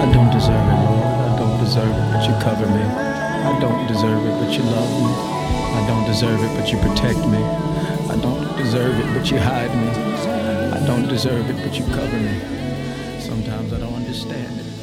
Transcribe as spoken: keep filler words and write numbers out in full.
don't deserve it, Lord. I don't deserve it, but you cover me. I don't deserve it, but you love me. I don't deserve it, but you protect me. I don't deserve it, but you hide me. I don't deserve it, but you cover me. Sometimes I don't understand it.